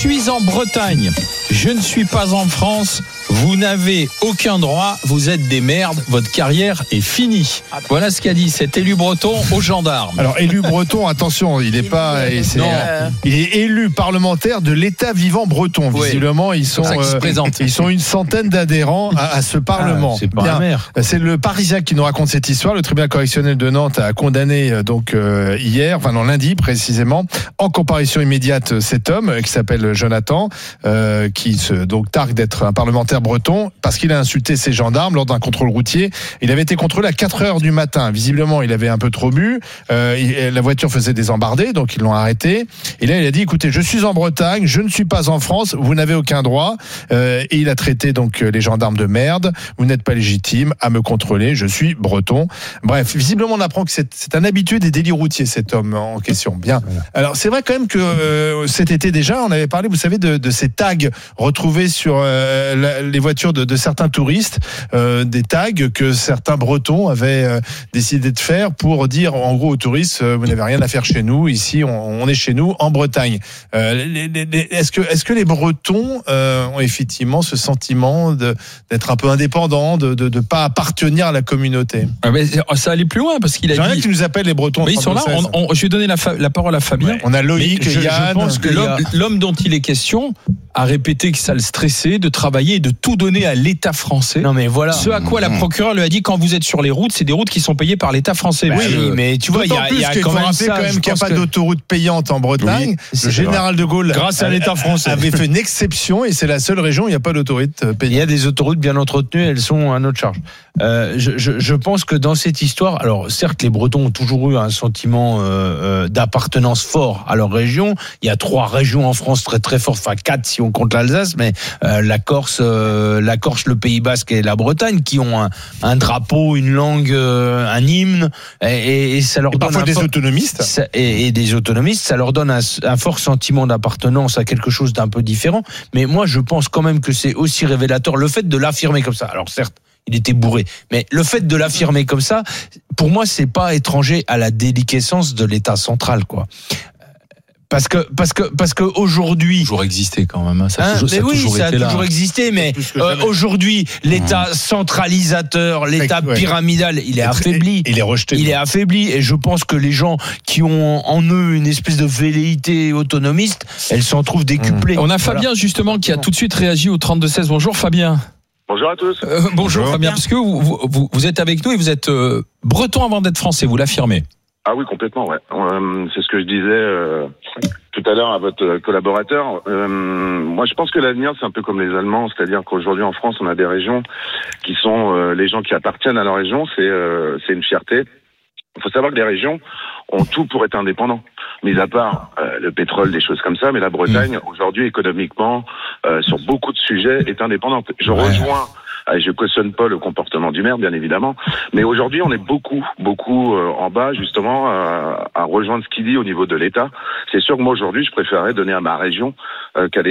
suis en Bretagne, je ne suis pas en France, vous n'avez aucun droit, vous êtes des merdes, votre carrière est finie. Voilà ce qu'a dit cet élu breton aux gendarmes. Alors, élu breton, attention, il est élu parlementaire de l'État vivant breton. Visiblement, ils sont une centaine d'adhérents à ce Parlement. C'est pas un maire. C'est le Parisien qui nous raconte cette histoire. Le tribunal correctionnel de Nantes a condamné lundi précisément, en comparution immédiate, cet homme qui s'appelle Jonathan, qui se targue d'être un parlementaire breton parce qu'il a insulté ses gendarmes lors d'un contrôle routier. Il avait été contrôlé à 4h du matin. Visiblement, il avait un peu trop bu. La voiture faisait des embardées, donc ils l'ont arrêté. Et là, il a dit, écoutez, je suis en Bretagne, je ne suis pas en France, vous n'avez aucun droit. Et il a traité les gendarmes de merde. Vous n'êtes pas légitime à me contrôler, je suis breton. Bref, visiblement, on apprend que c'est un habitué des délits routiers, cet homme en question. Bien. Alors, c'est vrai quand même que cet été déjà, on avait parlé, vous savez, de ces tags retrouvés sur les voitures de certains touristes, des tags que certains Bretons avaient décidé de faire pour dire en gros aux touristes, vous n'avez rien à faire chez nous, ici on est chez nous en Bretagne. Est-ce que les Bretons ont effectivement ce sentiment d'être un peu indépendants, de pas appartenir à la communauté? Ça allait plus loin parce qu'il a dit... J'aimerais que tu nous appelles les Bretons. Mais ils sont là, je vais donner la parole à Fabien. On a Loïc, Yann. Je pense que l'homme dont il est question a répété que ça le stressait de travailler et de tout donner à l'État français. Non mais voilà. Ce à quoi la procureure lui a dit, quand vous êtes sur les routes, c'est des routes qui sont payées par l'État français. Mais tu vois, il y a quand même ça. Qu'il n'y a pas d'autoroute payante en Bretagne. Le général de Gaulle, grâce à l'État français, avait fait une exception et c'est la seule région où il n'y a pas d'autoroute payante. Il y a des autoroutes bien entretenues, elles sont à notre charge. Je pense que dans cette histoire, alors certes, les Bretons ont toujours eu un sentiment d'appartenance fort à leur région. Il y a 3 régions en France très très fortes, enfin 4 si on compte l'Alsace, mais la Corse, le Pays Basque et la Bretagne qui ont un drapeau, une langue, un hymne, et ça leur donne parfois des autonomistes et des autonomistes, ça leur donne un fort sentiment d'appartenance à quelque chose d'un peu différent. Mais moi, je pense quand même que c'est aussi révélateur le fait de l'affirmer comme ça. Alors certes, il était bourré, mais le fait de l'affirmer comme ça, pour moi, c'est pas étranger à la déliquescence de l'État central, quoi. Parce que aujourd'hui, toujours existé quand même. Ça a toujours existé, mais aujourd'hui, l'État centralisateur, l'État pyramidal, il est affaibli. Il est rejeté. Il est affaibli, et je pense que les gens qui ont en eux une espèce de velléité autonomiste, elles s'en trouvent décuplées. On a Fabien justement qui a tout de suite réagi au 32-16. Bonjour Fabien. Bonjour à tous. Bonjour Fabien, parce que vous êtes avec nous et vous êtes breton avant d'être français, vous l'affirmez. Ah oui, complètement, ouais. C'est ce que je disais tout à l'heure à votre collaborateur. Moi, je pense que l'avenir, c'est un peu comme les Allemands, c'est-à-dire qu'aujourd'hui en France, on a des régions qui sont les gens qui appartiennent à leur région. C'est une fierté. Il faut savoir que les régions ont tout pour être indépendants, mis à part le pétrole, des choses comme ça. Mais la Bretagne, aujourd'hui, économiquement, sur beaucoup de sujets, est indépendante. Je rejoins. Je cautionne pas le comportement du maire, bien évidemment, mais aujourd'hui on est beaucoup en bas justement à rejoindre ce qu'il dit au niveau de l'État. C'est sûr que moi aujourd'hui je préférerais donner à ma région qu'à l'État.